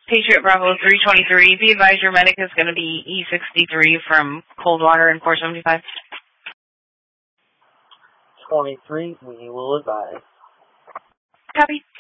Patriot Bravo 323. Be advised your medic is going to be E63 from Coldwater and 475. 23, we will advise. Copy.